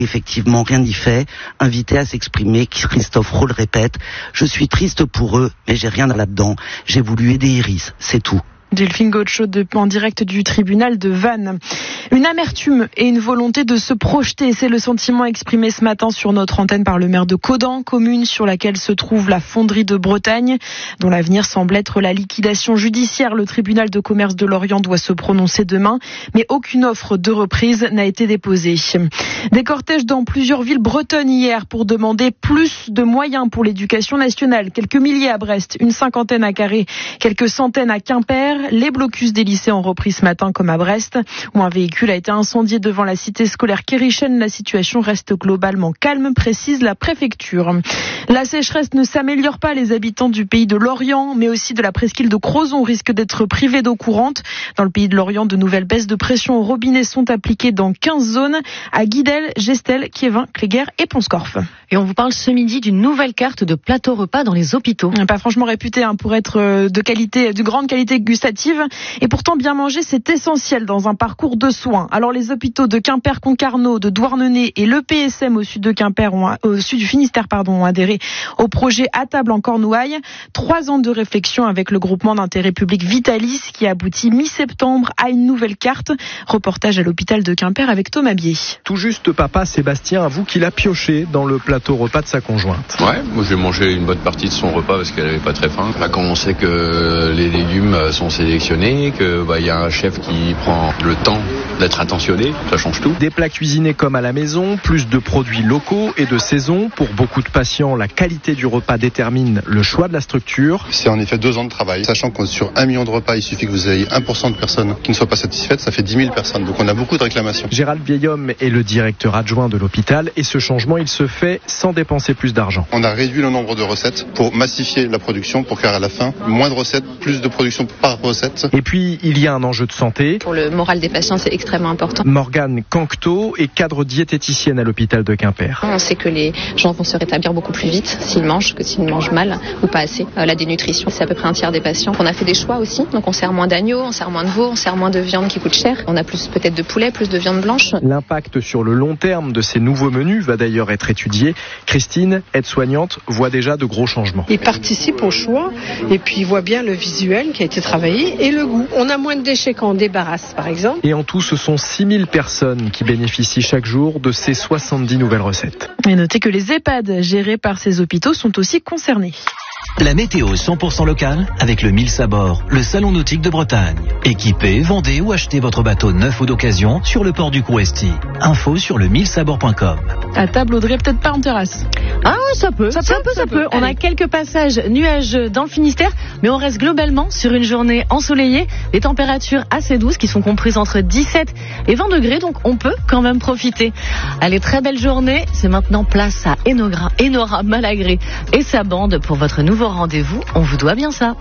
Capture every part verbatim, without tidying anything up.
Effectivement, rien n'y fait. Invité à s'exprimer, Christophe Roux le répète. Je suis triste pour eux, mais j'ai rien là-dedans. J'ai voulu aider Iris, c'est tout. Delphine Gaucho en direct du tribunal de Vannes. Une amertume et une volonté de se projeter, c'est le sentiment exprimé ce matin sur notre antenne par le maire de Caudan, commune sur laquelle se trouve la fonderie de Bretagne, dont l'avenir semble être la liquidation judiciaire. Le tribunal de commerce de Lorient doit se prononcer demain, mais aucune offre de reprise n'a été déposée. Des cortèges dans plusieurs villes bretonnes hier pour demander plus de moyens pour l'éducation nationale. Quelques milliers à Brest, une cinquantaine à Carré, quelques centaines à Quimper. Les blocus des lycées ont repris ce matin comme à Brest, où un véhicule a été incendié devant la cité scolaire Kérichen. La situation reste globalement calme, précise la préfecture. La sécheresse ne s'améliore pas. Les habitants du pays de Lorient, mais aussi de la presqu'île de Crozon, risquent d'être privés d'eau courante. Dans le pays de Lorient, de nouvelles baisses de pression au robinet sont appliquées dans quinze zones, à Guidel, Gestel, Kiévin, Cléguer et Ponscorf. Et on vous parle ce midi d'une nouvelle carte de plateau repas dans les hôpitaux. Pas franchement réputé hein, pour être de qualité, de grande qualité gustative. Et pourtant, bien manger, c'est essentiel dans un parcours de soins. Alors, les hôpitaux de Quimper-Concarneau, de Douarnenez et l'E P S M au sud de Quimper, ont, au sud du Finistère, pardon, ont adhéré au projet À table en Cornouailles. Trois ans de réflexion avec le groupement d'intérêt public Vitalis qui aboutit mi-septembre à une nouvelle carte. Reportage à l'hôpital de Quimper avec Thomas Bier. Tout juste, papa Sébastien avoue qu'il a pioché dans le plateau repas de sa conjointe. Ouais, moi j'ai mangé une bonne partie de son repas parce qu'elle avait pas très faim. Là, quand on sait que les légumes sont sélectionnés, que bah, y a un chef qui prend le temps d'être attentionné, ça change tout. Des plats cuisinés comme à la maison, plus de produits locaux et de saison. Pour beaucoup de patients, la qualité du repas détermine le choix de la structure. C'est en effet deux ans de travail, sachant que sur un million de repas, il suffit que vous ayez un pour cent de personnes qui ne soient pas satisfaites, ça fait dix mille personnes, donc on a beaucoup de réclamations. Gérald Vieillhomme est le directeur adjoint de l'hôpital et ce changement, il se fait sans dépenser plus d'argent. On a réduit le nombre de recettes pour massifier la production, pour qu'à la fin, moins de recettes, plus de production par recette. Et puis, il y a un enjeu de santé. Pour le moral des patients, c'est extrêmement important. Morgane Cancto est cadre diététicienne à l'hôpital de Quimper. On sait que les gens vont se rétablir beaucoup plus vite s'ils mangent que s'ils mangent mal ou pas assez. Euh, la dénutrition, c'est à peu près un tiers des patients. On a fait des choix aussi, donc on sert moins d'agneau, on sert moins de veau, on sert moins de viande qui coûte cher. On a plus peut-être de poulet, plus de viande blanche. L'impact sur le long terme de ces nouveaux menus va d'ailleurs être étudié. Christine, aide-soignante, voit déjà de gros changements. Il participe au choix et puis il voit bien le visuel qui a été travaillé et le goût. On a moins de déchets quand on débarrasse, par exemple. Et en tout, ce sont six mille personnes qui bénéficient chaque jour de ces soixante-dix nouvelles recettes. Et notez que les EHPAD gérés par ces hôpitaux sont aussi concernés. La météo cent pour cent locale avec le Mills à bord, le salon nautique de Bretagne. Équipez, vendez ou achetez votre bateau neuf ou d'occasion sur le port du Couesti. Info sur le mills à bord point com. À table, Audrey, peut-être pas en terrasse. Ah oui, ça peut, ça, ça peut, ça, ça peut. peut. On a quelques passages nuageux dans le Finistère, mais on reste globalement sur une journée ensoleillée. Des températures assez douces qui sont comprises entre dix-sept et vingt degrés, donc on peut quand même profiter. Allez, très belle journée. C'est maintenant place à Enora, Enora Malagré et sa bande pour votre nouveau rendez-vous. On vous doit bien ça.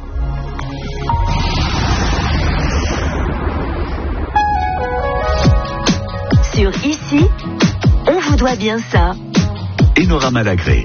Sur Ici, on vous doit bien ça. Enora Malagré.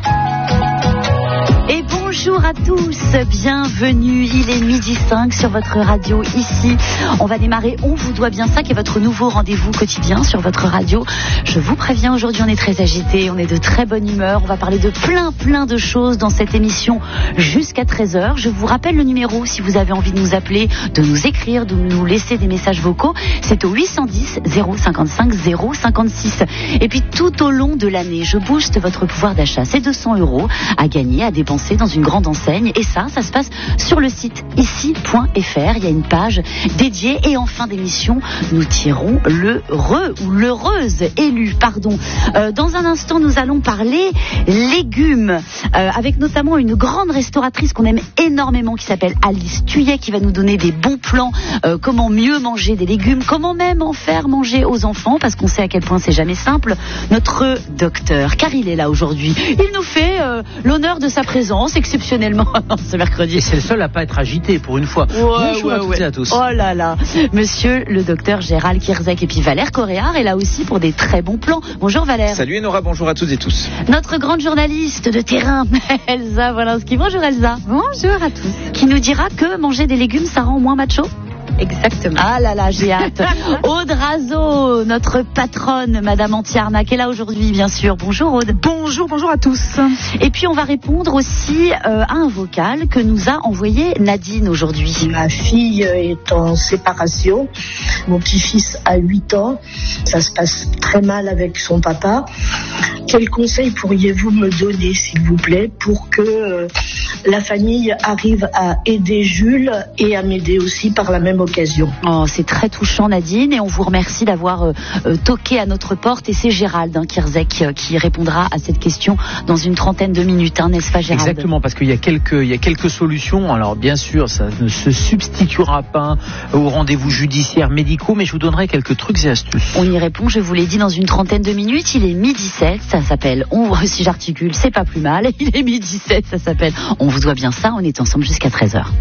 Et bonjour à tous, bienvenue, il est midi cinq sur votre radio Ici. On va démarrer On vous doit bien ça, qui est votre nouveau rendez-vous quotidien sur votre radio. Je vous préviens, aujourd'hui on est très agité, on est de très bonne humeur, on va parler de plein plein de choses dans cette émission jusqu'à treize heures. Je vous rappelle le numéro si vous avez envie de nous appeler, de nous écrire, de nous laisser des messages vocaux, c'est au huit cent dix zéro cinquante-cinq zéro cinquante-six. Et puis tout au long de l'année, je booste votre pouvoir d'achat, c'est deux cents euros à gagner, à dépenser dans une grande enseigne, et ça, ça se passe sur le site ici point f r. Il y a une page dédiée, et en fin d'émission, nous tirons le re ou l'heureuse élue, pardon. Euh, dans un instant, nous allons parler légumes, euh, avec notamment une grande restauratrice qu'on aime énormément, qui s'appelle Alice Thuillet, qui va nous donner des bons plans, euh, comment mieux manger des légumes, comment même en faire manger aux enfants, parce qu'on sait à quel point c'est jamais simple. Notre docteur, car il est là aujourd'hui, il nous fait euh, l'honneur de sa présence exceptionnellement ce mercredi. Et c'est le seul à pas être agité pour une fois. Ouais, Bonjour ouais, à toutes ouais. et à tous. Oh là là, monsieur le docteur Gérald Kierzek, et puis Valère Coréard est là aussi pour des très bons plans. Bonjour Valère. Salut Enora, bonjour à toutes et tous. Notre grande journaliste de terrain, Elsa Wolinski. Bonjour Elsa. Bonjour à tous. Qui nous dira que manger des légumes, ça rend moins macho. Exactement. Ah là là, j'ai hâte. Aude Razeau, notre patronne, Madame Antiarnac, est là aujourd'hui, bien sûr. Bonjour Aude. Bonjour, bonjour à tous. Et puis on va répondre aussi euh, à un vocal que nous a envoyé Nadine aujourd'hui. Ma fille est en séparation. Mon petit-fils a huit ans. Ça se passe très mal avec son papa. Quels conseils pourriez-vous me donner, s'il vous plaît, pour que euh, la famille arrive à aider Jules et à m'aider aussi par la même occasion? Oh, c'est très touchant, Nadine, et on vous remercie d'avoir euh, euh, toqué à notre porte. Et c'est Gérald hein, Kierzek euh, qui répondra à cette question dans une trentaine de minutes, hein, n'est-ce pas, Gérald? Exactement, parce qu'il y a quelques, il y a quelques solutions. Alors bien sûr, ça ne se substituera pas aux rendez-vous judiciaires médicaux, mais je vous donnerai quelques trucs et astuces. On y répond, je vous l'ai dit, dans une trentaine de minutes. Il est midi sept, ça s'appelle On, si j'articule, c'est pas plus mal. Il est midi sept, ça s'appelle On vous doit bien ça. On est ensemble jusqu'à treize heures.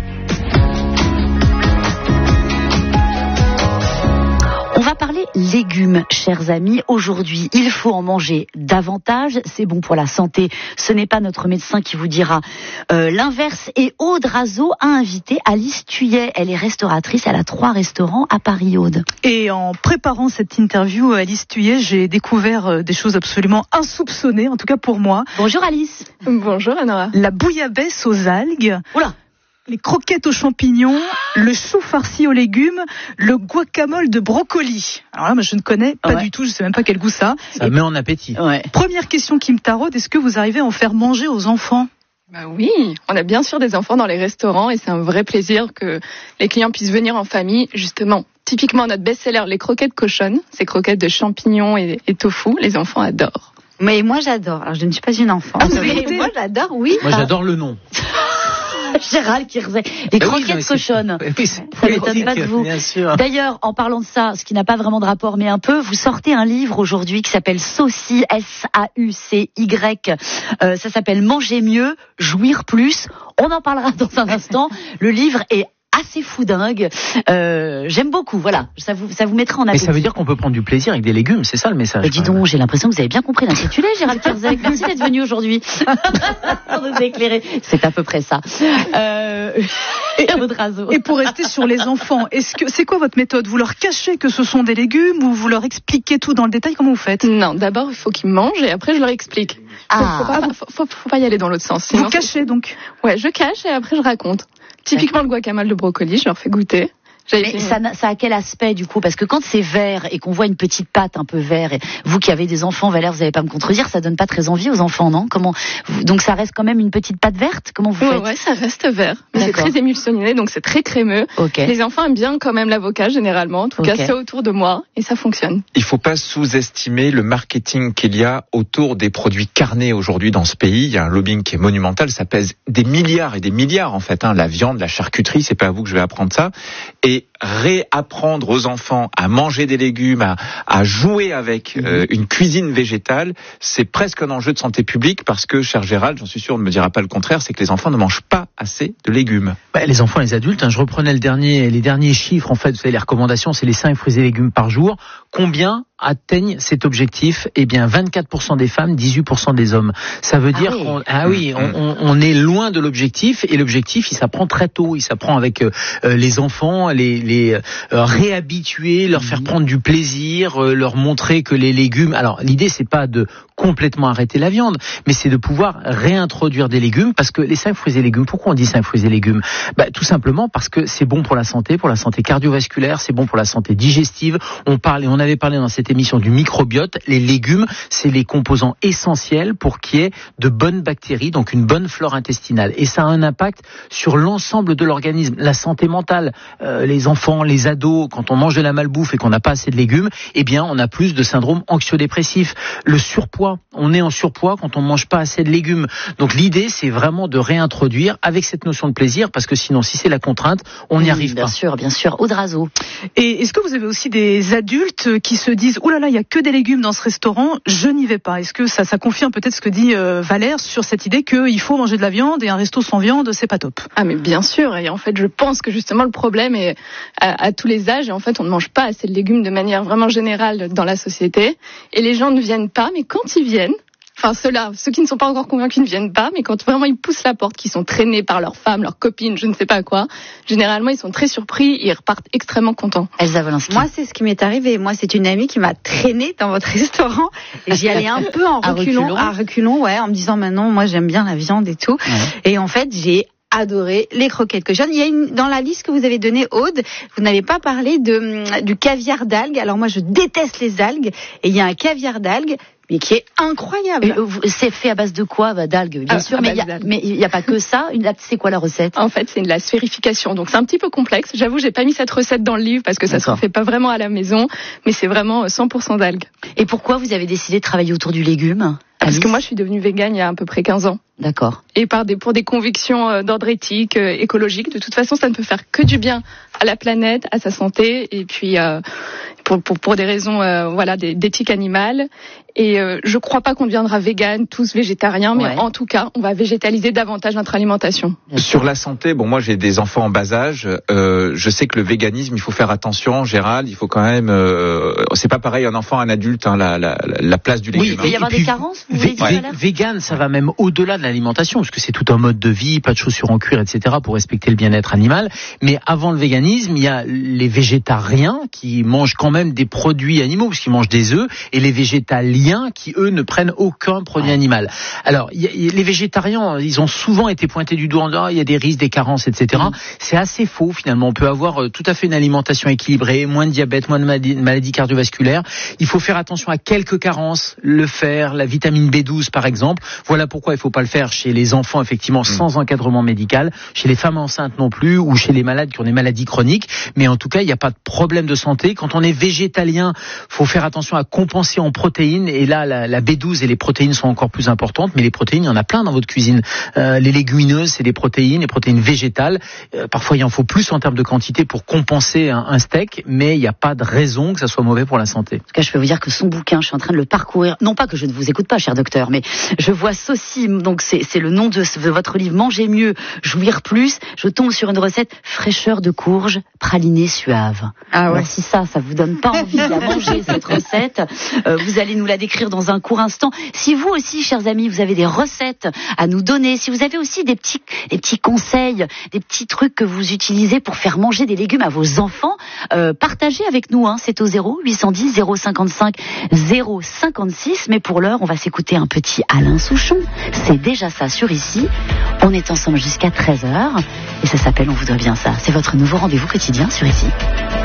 On va parler légumes, chers amis. Aujourd'hui, il faut en manger davantage. C'est bon pour la santé. Ce n'est pas notre médecin qui vous dira euh, l'inverse. Et Aude Razeau a invité Alice Thuillet. Elle est restauratrice. Elle a trois restaurants à Paris, Aude. Et en préparant cette interview, Alice Thuillet, j'ai découvert des choses absolument insoupçonnées, en tout cas pour moi. Bonjour Alice. Bonjour Anora. La bouillabaisse aux algues. Oula. Les croquettes aux champignons, le chou farci aux légumes, le guacamole de brocoli. Alors là, moi, je ne connais pas ouais. du tout, je sais même pas quel goût ça. Ça Et met en appétit. Ouais. Première question qui me taraude, est-ce que vous arrivez à en faire manger aux enfants? Bah oui, on a bien sûr des enfants dans les restaurants et c'est un vrai plaisir que les clients puissent venir en famille, justement. Typiquement, notre best-seller, les croquettes cochonnes, ces croquettes de champignons et, et tofu, les enfants adorent. Mais moi, j'adore. Alors, je ne suis pas une enfant. Ah, mais moi, j'adore, oui. Moi, j'adore le nom. Gérald Kierzek. Les bah croquettes oui, cochonnes. Oui, ça m'étonne pas de vous. Bien sûr. D'ailleurs, en parlant de ça, ce qui n'a pas vraiment de rapport, mais un peu, vous sortez un livre aujourd'hui qui s'appelle Saucy, S A U C Y. Euh, ça s'appelle Manger mieux, jouir plus. On en parlera dans un instant. Le livre est assez foudingue. Euh, j'aime beaucoup, voilà. Ça vous, ça vous mettra en appétit. Mais ça veut dire qu'on peut prendre du plaisir avec des légumes, c'est ça le message. Bah, dis donc, j'ai l'impression que vous avez bien compris l'intitulé, Gérald Kierzek. Merci d'être venu aujourd'hui pour nous éclairer. C'est à peu près ça. Euh... Et, et pour rester sur les enfants, est-ce que c'est quoi votre méthode? Vous leur cachez que ce sont des légumes ou vous leur expliquez tout dans le détail? Comment vous faites? Non, d'abord il faut qu'ils mangent et après je leur explique. Ah. Faut, faut, pas, faut, faut, faut pas y aller dans l'autre sens. Vous cachez donc? Ouais, je cache et après je raconte. Typiquement le guacamole de brocoli, je leur fais goûter. Mais ça, ça a quel aspect du coup? Parce que quand c'est vert et qu'on voit une petite pâte un peu vert, et vous qui avez des enfants, Valère, vous n'allez pas me contredire, ça donne pas très envie aux enfants, non? Comment? Donc ça reste quand même une petite pâte verte? Comment vous ouais, faites? Ouais, ça reste vert. Mais c'est très émulsionné, donc c'est très crémeux. Okay. Les enfants aiment bien quand même l'avocat généralement, en tout okay. cas c'est autour de moi et ça fonctionne. Il faut pas sous-estimer le marketing qu'il y a autour des produits carnés aujourd'hui dans ce pays. Il y a un lobbying qui est monumental, ça pèse des milliards et des milliards en fait. Hein. La viande, la charcuterie, c'est pas à vous que je vais apprendre ça. Et réapprendre aux enfants à manger des légumes, à, à jouer avec euh, une cuisine végétale, c'est presque un enjeu de santé publique parce que, cher Gérald, j'en suis sûr, on ne me dira pas le contraire, c'est que les enfants ne mangent pas assez de légumes. Bah, les enfants et les adultes, hein, je reprenais le dernier, les derniers chiffres, en fait, vous savez, les recommandations, c'est les cinq fruits et légumes par jour. Combien atteignent cet objectif? Eh bien, vingt-quatre pour cent des femmes, dix-huit pour cent des hommes. Ça veut dire ah oui. qu'on, ah oui, on, on, on est loin de l'objectif et l'objectif, il s'apprend très tôt. Il s'apprend avec euh, les enfants, les, les euh, réhabituer, leur faire prendre du plaisir, euh, leur montrer que les légumes. Alors, l'idée, c'est pas de complètement arrêter la viande, mais c'est de pouvoir réintroduire des légumes parce que les cinq fruits et légumes. Pourquoi on dit cinq fruits et légumes? Bah, tout simplement parce que c'est bon pour la santé, pour la santé cardiovasculaire, c'est bon pour la santé digestive. On parle et on avait parlé dans cette émission du microbiote. Les légumes, c'est les composants essentiels pour qu'il y ait de bonnes bactéries, donc une bonne flore intestinale. Et ça a un impact sur l'ensemble de l'organisme. La santé mentale, euh, les enfants, les ados, quand on mange de la malbouffe et qu'on n'a pas assez de légumes, eh bien, on a plus de syndrome anxio-dépressif. Le surpoids, on est en surpoids quand on mange pas assez de légumes. Donc l'idée, c'est vraiment de réintroduire avec cette notion de plaisir, parce que sinon, si c'est la contrainte, on n'y mmh, arrive bien pas. Bien sûr, bien sûr. Aude Razeau. Et est-ce que vous avez aussi des adultes qui se disent « Oh là là, il y a que des légumes dans ce restaurant, je n'y vais pas ». Est-ce que ça, ça confirme peut-être ce que dit euh, Valère sur cette idée qu'il faut manger de la viande et un resto sans viande, c'est pas top? Ah mais bien sûr, et en fait je pense que justement le problème est à, à tous les âges, et en fait on ne mange pas assez de légumes de manière vraiment générale dans la société, et les gens ne viennent pas, mais quand ils viennent, enfin ceux-là, ceux qui ne sont pas encore convaincus ne viennent pas, mais quand vraiment ils poussent la porte, qu'ils sont traînés par leur femme, leur copine, je ne sais pas quoi, généralement ils sont très surpris, ils repartent extrêmement contents. Elsa Wolinski. Moi, c'est ce qui m'est arrivé. Moi, c'est une amie qui m'a traînée dans votre restaurant et j'y allais un peu en reculons, à reculons, ouais, en me disant maintenant, moi j'aime bien la viande et tout. Ouais. Et en fait, j'ai adoré les croquettes cochonnes. Il y a une, dans la liste que vous avez donnée, Aude, vous n'avez pas parlé de, du caviar d'algues. Alors moi, je déteste les algues et il y a un caviar d'algues mais qui est incroyable. C'est fait à base de quoi? Bah, d'algues, bien ah, sûr, mais il n'y a, a pas que ça. C'est quoi la recette? En fait, c'est de la sphérification, donc c'est un petit peu complexe. J'avoue, j'ai pas mis cette recette dans le livre parce que ça se fait pas vraiment à la maison, mais c'est vraiment cent pour cent d'algues. Et pourquoi vous avez décidé de travailler autour du légume? Parce que moi, je suis devenue végane il y a à peu près quinze ans. D'accord. Et par des, pour des convictions d'ordre éthique, euh, écologique. De toute façon, ça ne peut faire que du bien à la planète, à sa santé, et puis euh, pour, pour, pour des raisons euh, voilà, d'éthique animale. Et euh, je crois pas qu'on deviendra végane, tous végétariens, mais ouais. En tout cas, on va végétaliser davantage notre alimentation. Sur la santé, bon, moi j'ai des enfants en bas âge. Euh, je sais que le véganisme, il faut faire attention, Gérald. Il faut quand même. Euh, c'est pas pareil un enfant, un adulte, hein, la, la, la place du légume. Oui, il peut y avoir des carences. Vé- vé- vegan, ça va même au-delà de l'alimentation, parce que c'est tout un mode de vie, pas de chaussures en cuir, et cetera, pour respecter le bien-être animal. Mais avant le véganisme, il y a les végétariens qui mangent quand même des produits animaux, parce qu'ils mangent des œufs, et les végétaliens qui, eux, ne prennent aucun produit ah. animal. Alors, y a, y a, les végétariens, ils ont souvent été pointés du doigt en disant, il y a des risques, des carences, et cetera. Mmh. C'est assez faux, finalement. On peut avoir euh, tout à fait une alimentation équilibrée, moins de diabète, moins de maladies, maladies cardiovasculaires. Il faut faire attention à quelques carences, le fer, la vitamine B douze, par exemple. Voilà pourquoi il ne faut pas le faire chez les enfants, effectivement, mmh. sans encadrement médical, chez les femmes enceintes non plus, ou chez les malades qui ont des maladies chroniques. Mais en tout cas, il n'y a pas de problème de santé. Quand on est végétalien, il faut faire attention à compenser en protéines. Et là, la, la B douze et les protéines sont encore plus importantes. Mais les protéines, il y en a plein dans votre cuisine. Euh, les légumineuses, c'est des protéines, les protéines végétales. Euh, parfois, il en faut plus en termes de quantité pour compenser un, un steak. Mais il n'y a pas de raison que ça soit mauvais pour la santé. En tout cas, je peux vous dire que son bouquin, je suis en train de le parcourir. Non pas que je ne vous écoute pas, cher docteur, mais je vois Saucy, donc c'est, c'est le nom de, de votre livre, Manger mieux, jouir plus. Je tombe sur une recette fraîcheur de courge, pralinée suave. Ah ouais. Alors, si ça, ça vous donne pas envie de la manger, cette recette, euh, vous allez nous la décrire dans un court instant. Si vous aussi, chers amis, vous avez des recettes à nous donner, si vous avez aussi des petits, des petits conseils, des petits trucs que vous utilisez pour faire manger des légumes à vos enfants, euh, partagez avec nous, hein. C'est au zéro huit cent dix zéro cinquante-cinq zéro cinquante-six. Mais pour l'heure, on va s'écouter un petit Alain Souchon. C'est déjà ça sur Ici. On est ensemble jusqu'à treize heures et ça s'appelle On vous doit bien ça. C'est votre nouveau rendez-vous quotidien sur Ici.